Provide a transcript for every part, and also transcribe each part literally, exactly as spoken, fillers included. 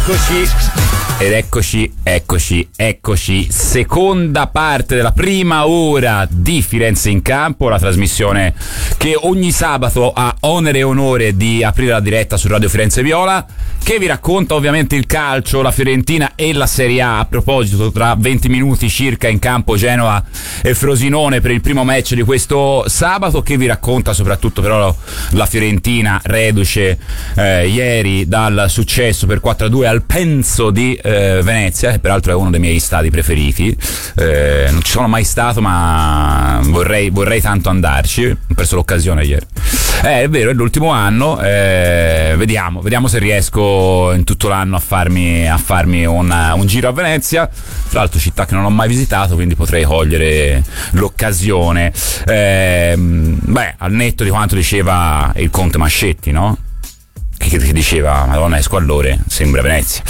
eccoci, ed eccoci, eccoci, eccoci, seconda parte della prima ora di Firenze in Campo, la trasmissione che ogni sabato ha onere e onore di aprire la diretta su Radio Firenze Viola, che vi racconta ovviamente il calcio, la Fiorentina e la Serie A. A proposito, tra venti minuti circa in campo Genoa e Frosinone per il primo match di questo sabato, che vi racconta soprattutto però la Fiorentina reduce eh, ieri dal successo per quattro a due al Penso di eh, Venezia, che peraltro è uno dei miei stadi preferiti. Eh, non ci sono mai stato, ma vorrei, vorrei tanto andarci. Ho perso l'occasione ieri. Eh, è vero, è l'ultimo anno. Eh, vediamo, vediamo se riesco in tutto l'anno a farmi, a farmi una, un giro a Venezia. Tra l'altro, città che non ho mai visitato, quindi potrei cogliere l'occasione. Eh, beh, al netto di quanto diceva il Conte Mascetti, no? Che, che diceva, Madonna, esco all'ore, sembra Venezia.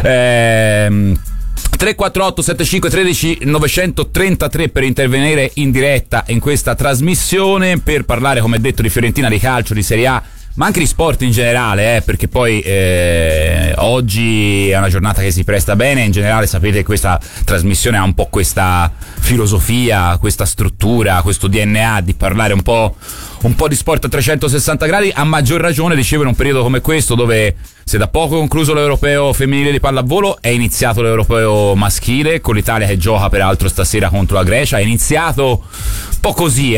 Ehm tre quattro otto sette cinque uno tre nove tre tre per intervenire in diretta in questa trasmissione, per parlare, come detto, di Fiorentina, di calcio, di Serie A, ma anche di sport in generale, eh, perché poi eh, oggi è una giornata che si presta bene. In generale sapete che questa trasmissione ha un po' questa filosofia, questa struttura, questo D N A di parlare un po', un po' di sport a trecentosessanta gradi, a maggior ragione, dicevo, in un periodo come questo, dove si è da poco concluso l'europeo femminile di pallavolo, è iniziato l'europeo maschile, con l'Italia che gioca peraltro stasera contro la Grecia. È iniziato un po' così,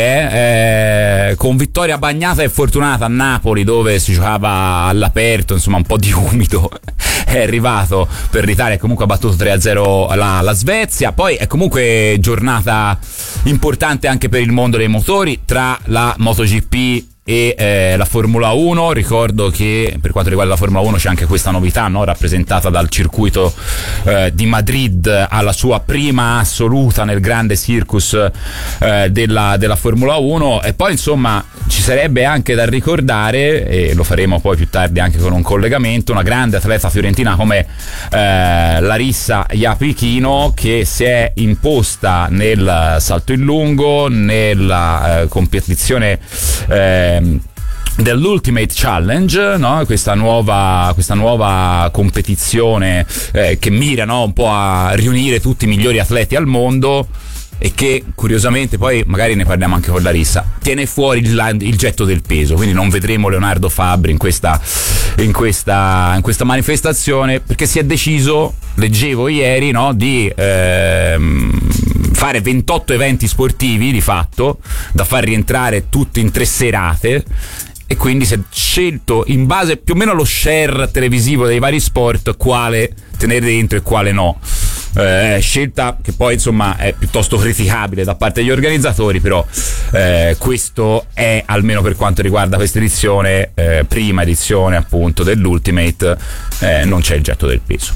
eh, eh, con vittoria bagnata e fortunata a Napoli, dove si giocava all'aperto, insomma un po' di umido. È arrivato per l'Italia, comunque ha battuto tre a zero la, la Svezia. Poi è comunque giornata importante anche per il mondo dei motori, tra la MotoGP e eh, la Formula uno. Ricordo che per quanto riguarda la Formula uno c'è anche questa novità, no? Rappresentata dal circuito eh, di Madrid, alla sua prima assoluta nel grande circus eh, della, della Formula uno. E poi insomma ci sarebbe anche da ricordare, e lo faremo poi più tardi anche con un collegamento, una grande atleta fiorentina come eh, Larissa Iapichino, che si è imposta nel salto in lungo, nella eh, competizione eh, dell'Ultimate Challenge, no? Questa nuova, questa nuova competizione eh, che mira, no? Un po' a riunire tutti i migliori atleti al mondo, e che curiosamente, poi magari ne parliamo anche con Larissa, tiene fuori il, il getto del peso. Quindi non vedremo Leonardo Fabbri in questa, in questa, in questa manifestazione, perché si è deciso, leggevo ieri, no? Di ehm, fare ventotto eventi sportivi di fatto, da far rientrare tutti in tre serate, e quindi si è scelto, in base più o meno allo share televisivo dei vari sport, quale tenere dentro e quale no. Eh, scelta che poi insomma è piuttosto criticabile da parte degli organizzatori, però eh, questo è, almeno per quanto riguarda questa edizione, eh, prima edizione appunto dell'Ultimate, eh, non c'è il getto del peso.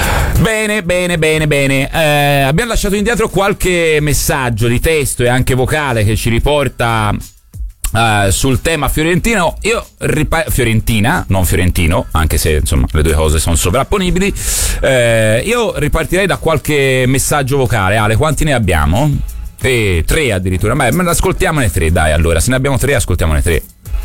Bene, bene, bene, bene. Eh, abbiamo lasciato indietro qualche messaggio di testo e anche vocale che ci riporta Uh, sul tema fiorentino. Io ripa- Fiorentina, non fiorentino, anche se insomma le due cose sono sovrapponibili. Uh, io ripartirei da qualche messaggio vocale. Ale, quanti ne abbiamo? E tre addirittura. Ma, ma ascoltiamone tre, dai. Allora, se ne abbiamo tre, ascoltiamone tre.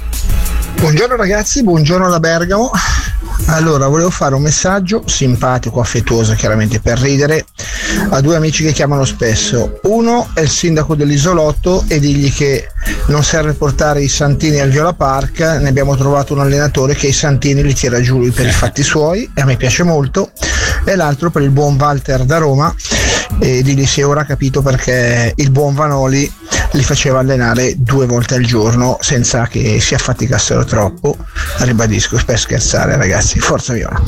Buongiorno ragazzi, buongiorno da Bergamo. Allora, volevo fare un messaggio simpatico, affettuoso, chiaramente per ridere, a due amici che chiamano spesso. Uno è il sindaco dell'isolotto, e digli che non serve portare i santini al Viola Park, ne abbiamo trovato un allenatore che i santini li tira giù lui per i fatti suoi, e a me piace molto. E l'altro per il buon Walter da Roma, e digli se ora ha capito perché il buon Vanoli li faceva allenare due volte al giorno senza che si affaticassero troppo. Ribadisco, per scherzare ragazzi, forza Viola.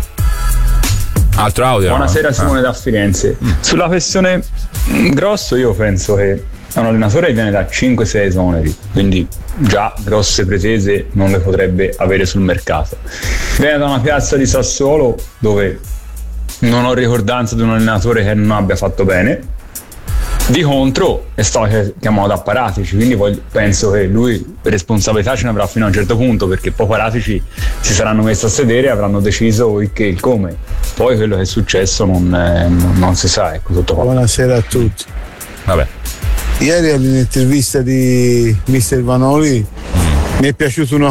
Altro audio. Buonasera, Simone ah. da Firenze. Mm. Sulla questione Grosso, io penso che è un allenatore che viene da cinque sei esoneri, quindi già grosse pretese non le potrebbe avere sul mercato. Viene da una piazza di Sassuolo dove non ho ricordanza di un allenatore che non abbia fatto bene. Di contro è stato chiamato da Paratici, quindi voglio, penso che lui responsabilità ce ne avrà fino a un certo punto, perché poi Paratici si saranno messi a sedere e avranno deciso il che il come. Poi quello che è successo non, eh, non, non si sa, ecco, tutto qua. Buonasera a tutti. Vabbè. Ieri all'intervista di mister Vanoli mi è piaciuto una